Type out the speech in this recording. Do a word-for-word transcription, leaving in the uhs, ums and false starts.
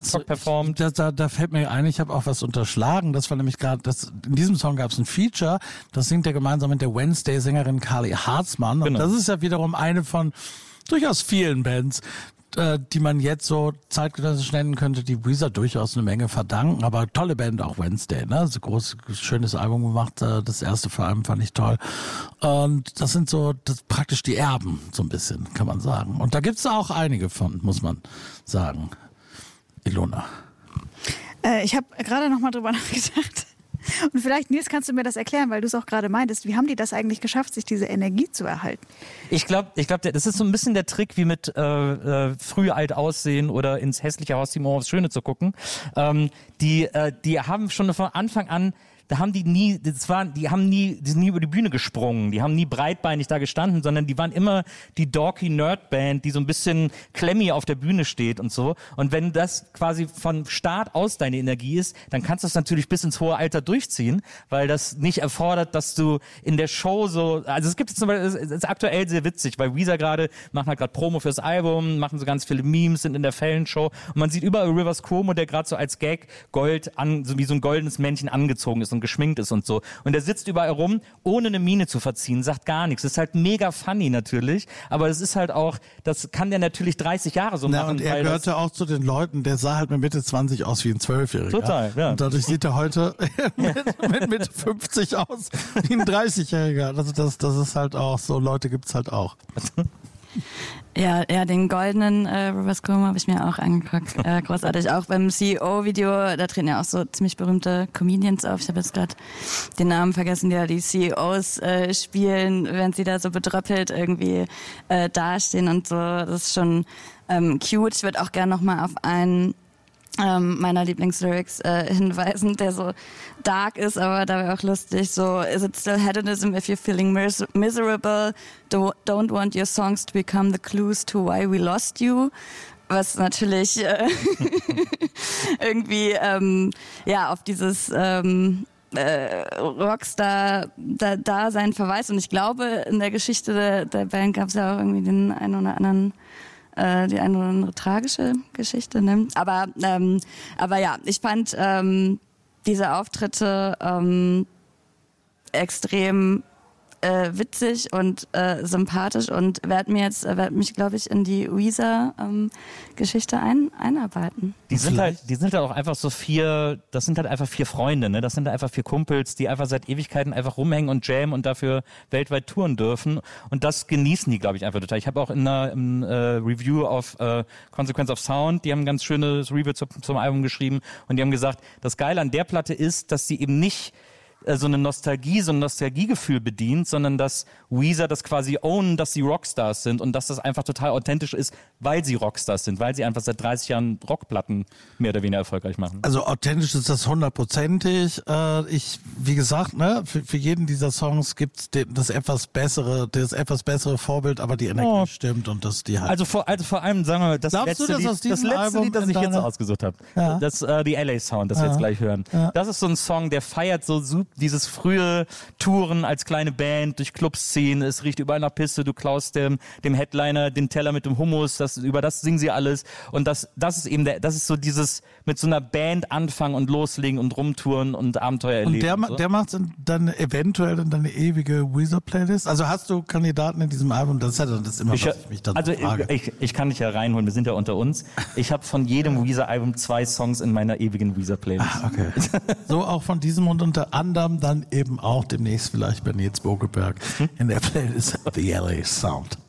Woodstock performt. Da, da, da fällt mir ein, ich habe auch was unterschlagen. Das war nämlich gerade, das in diesem Song gab es ein Feature, das singt er gemeinsam mit der Wednesday-Sängerin Carly Hartzmann. Und Genau. das ist ja wiederum eine von durchaus vielen Bands, die man jetzt so zeitgenössisch nennen könnte, die Weezer durchaus eine Menge verdanken, aber tolle Band auch Wednesday, ne? So groß, schönes Album gemacht, das erste vor allem fand ich toll. Und das sind so das, praktisch die Erben, so ein bisschen, kann man sagen. Und da gibt's auch einige von, muss man sagen. Ilona. Äh, ich habe gerade noch mal drüber nachgedacht. Und vielleicht, Nils, kannst du mir das erklären, weil du es auch gerade meintest. Wie haben die das eigentlich geschafft, sich diese Energie zu erhalten? Ich glaube, ich glaub, das ist so ein bisschen der Trick, wie mit äh, äh, früh alt aussehen oder ins hässliche Haus Simon aufs Schöne zu gucken. Ähm, die, äh, die haben schon von Anfang an, da haben die nie, das waren, die haben nie, die sind nie über die Bühne gesprungen, die haben nie breitbeinig da gestanden, sondern die waren immer die dorky Nerd-Band, die so ein bisschen klemmy auf der Bühne steht und so. Und wenn das quasi von Start aus deine Energie ist, dann kannst du es natürlich bis ins hohe Alter durchziehen, weil das nicht erfordert, dass du in der Show so, also es gibt zum Beispiel, es ist aktuell sehr witzig, weil Weezer gerade machen halt gerade Promo fürs Album, machen so ganz viele Memes, sind in der Fallon-Show und man sieht überall Rivers Cuomo, der gerade so als Gag Gold an, so wie so ein goldenes Männchen angezogen ist und geschminkt ist und so. Und der sitzt überall rum, ohne eine Miene zu verziehen, sagt gar nichts. Das ist halt mega funny natürlich, aber es ist halt auch, das kann der natürlich dreißig Jahre so Na, machen. und er weil gehörte das auch zu den Leuten, der sah halt mit Mitte zwanzig aus wie ein Zwölfjähriger. Total, ja. Und dadurch sieht er heute mit, mit Mitte fünfzig aus wie ein dreißigjähriger. Also das, das ist halt auch so, Leute gibt's halt auch. Ja, ja, den goldenen äh, Rivers Cuomo habe ich mir auch angeguckt. Äh, großartig. Auch beim C E O-Video, da treten ja auch so ziemlich berühmte Comedians auf. Ich habe jetzt gerade den Namen vergessen, die ja die C E Os äh, spielen, während sie da so bedröppelt irgendwie äh, dastehen und so. Das ist schon ähm, cute. Ich würde auch gerne nochmal auf einen ähm, meiner Lieblingslyrics äh, hinweisen, der so dark ist, aber dabei auch lustig. So, is it still hedonism if you're feeling mis- miserable? Do- don't want your songs to become the clues to why we lost you? Was natürlich äh, irgendwie ähm, ja auf dieses ähm, äh, Rockstar-Dasein verweist. Und ich glaube, in der Geschichte der, der Band gab es ja auch irgendwie den einen oder anderen die eine oder andere tragische Geschichte nimmt. Aber, ähm, aber ja, ich fand ähm, diese Auftritte ähm, extrem äh, witzig und äh, sympathisch und werde mir jetzt, werde mich, glaube ich, in die Weezer-Geschichte ähm, ein, einarbeiten. Die sind halt, die sind halt auch einfach so vier, das sind halt einfach vier Freunde, ne? Das sind halt einfach vier Kumpels, die einfach seit Ewigkeiten einfach rumhängen und jammen und dafür weltweit touren dürfen. Und das genießen die, glaube ich, einfach total. Ich habe auch in einer im, äh, Review auf äh, Consequence of Sound, die haben ein ganz schönes Review zu, zum Album geschrieben und die haben gesagt, das Geile an der Platte ist, dass sie eben nicht so eine Nostalgie, so ein Nostalgiegefühl bedient, sondern dass Weezer das quasi ownen, dass sie Rockstars sind und dass das einfach total authentisch ist, weil sie Rockstars sind, weil sie einfach seit dreißig Jahren Rockplatten mehr oder weniger erfolgreich machen. Also authentisch ist das hundertprozentig. Äh, ich, wie gesagt, ne, für, für jeden dieser Songs gibt's den, das etwas bessere, das etwas bessere Vorbild, aber die Energie oh. stimmt und das die halt. Also vor, also vor allem sagen wir, das Glaubst letzte du, dass Lied, aus diesem das letzte Album Lied, das ich deiner... jetzt ausgesucht habe, ja. das äh, die L A Sound, das ja. wir jetzt gleich hören. Ja. Das ist so ein Song, der feiert so super dieses frühe Touren als kleine Band durch Clubs ziehen, es riecht überall nach Pisse, du klaust dem, dem Headliner den Teller mit dem Hummus, das, über das singen sie alles und das, das ist eben der, das ist so dieses mit so einer Band anfangen und loslegen und rumtouren und Abenteuer erleben. Und der, und so. der macht dann eventuell dann deine ewige Weezer-Playlist? Also hast du Kandidaten in diesem Album? Das ist ja dann das immer, ich, was ich mich dann also frage. Ich, ich kann dich ja reinholen, wir sind ja unter uns. Ich habe von jedem Weezer-Album zwei Songs in meiner ewigen Weezer-Playlist. Ah, okay. So auch von diesem und unter anderem dann eben auch demnächst vielleicht bei Nils Bogelberg in der Playlist The L A Sound.